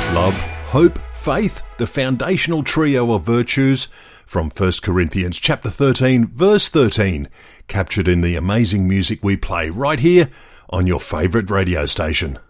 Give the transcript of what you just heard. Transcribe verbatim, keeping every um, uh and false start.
Love, hope, faith, the foundational trio of virtues from First Corinthians chapter thirteen, verse thirteen, captured in the amazing music we play right here on your favourite radio station.